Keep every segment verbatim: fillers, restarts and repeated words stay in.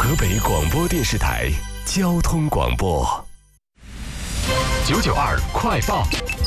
河北广播电视台交通广播九九二快报。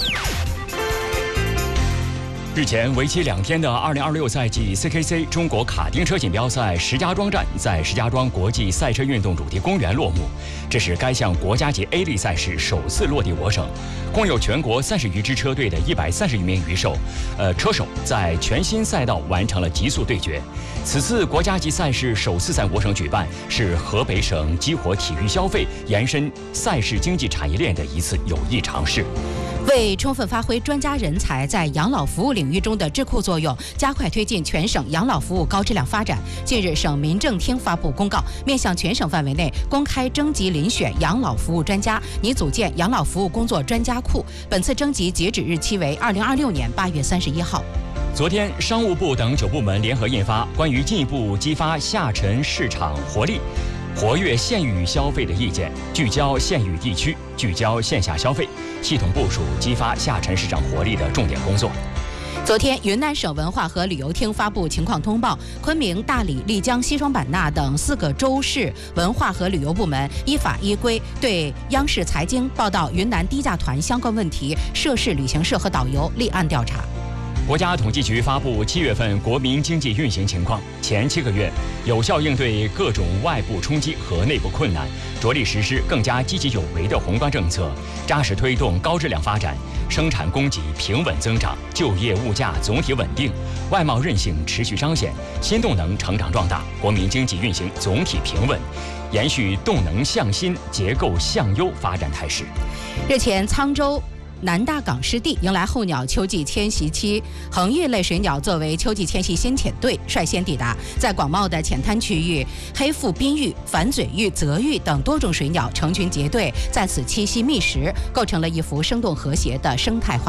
日前，为期两天的二零二六赛季 C K C 中国卡丁车锦标赛石家庄站在石家庄国际赛车运动主题公园落幕。这是该项国家级 A 类赛事首次落地我省，共有全国三十余支车队的一百三十余名鱼手，呃车手在全新赛道完成了极速对决。此次国家级赛事首次在我省举办，是河北省激活体育消费、延伸赛事经济产业链的一次有益尝试。 为充分发挥专家人才在养老服务领域中的智库作用，加快推进全省养老服务高质量发展，近日，省民政厅发布公告，面向全省范围内公开征集遴选养老服务专家，拟组建养老服务工作专家库。本次征集截止日期为二零二六年八月三十一号。 昨天，商务部等九部门联合印发《关于进一步激发下沉市场活力、活跃县域消费的意见》，聚焦县域地区，聚焦线下消费，系统部署激发下沉市场活力的重点工作。 昨天，云南省文化和旅游厅发布情况通报，昆明、大理、丽江、西双版纳等四个州市文化和旅游部门依法依规对央视财经报道云南低价团相关问题涉事旅行社和导游立案调查。 国家统计局发布七月份国民经济运行情况，前七个月有效应对各种外部冲击和内部困难，着力实施更加积极有为的宏观政策，扎实推动高质量发展，生产供给平稳增长，就业物价总体稳定，外贸韧性持续彰显，新动能成长壮大，国民经济运行总体平稳，延续动能向新、结构向优发展态势。 日前，沧州南大港湿地迎来候鸟秋季迁徙期，恒翼类水鸟作为秋季迁徙先遣队率先抵达，在广袤的浅滩区域，黑腹滨鹬、反嘴鹬、泽鹬等多种水鸟成群结队在此栖息觅食，构成了一幅生动和谐的生态画